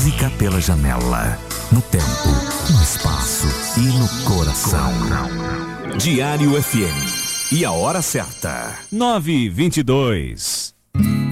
música pela janela, no tempo, no espaço e no coração. Diário FM. E a hora certa, 9h22.